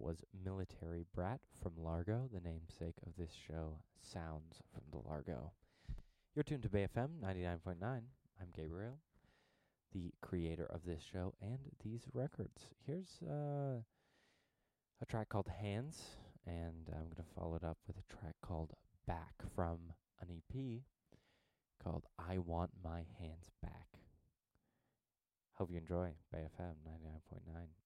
was Military Brat from Largo, the namesake of this show, Sounds from the Largo. You're tuned to Bay FM 99.9. I'm Gabriel, the creator of this show and these records. Here's a track called Hands, and I'm going to follow it up with a track called Back from an EP called I Want My Hands Back. Hope you enjoy Bay FM 99.9.